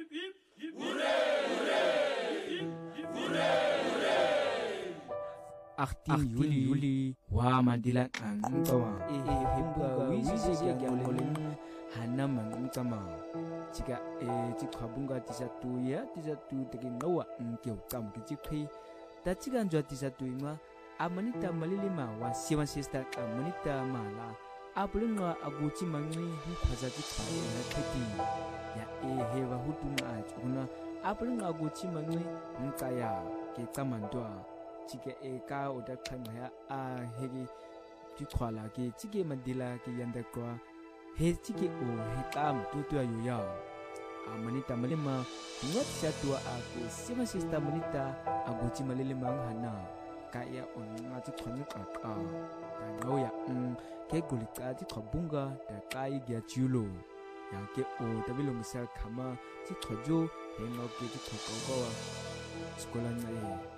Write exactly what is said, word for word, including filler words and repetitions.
achtin Juli Juli wa mandila ngqama e hemba wisi ke ngoleng hana mangqama jika e jikhabunga tisatu ya tisatu tekin nawa nke ukam kijiphi tachiga njwa tisatu inga amanita malilima wa seven sister amanita mala apulunga aguchi mangni khwaza jikhaye na kheti ya e hewa hutunga chuna apulunga aguchi mangni nkaya ke tsamandwa chike eka oda khanga a hegi jikhwala ke chike mandila ke yandakwa he chike o he kam tu tu ayo ya amanita malima ngat chatua a ke seven sister manita aguchi malilima hana kaya on ngati khonu ka ka ta ngoya um ke gulika ji khabunga ta kai gya chulo ya ke o tabilong sa khama ji khojo he ngo ke ji khoko ko skola ngai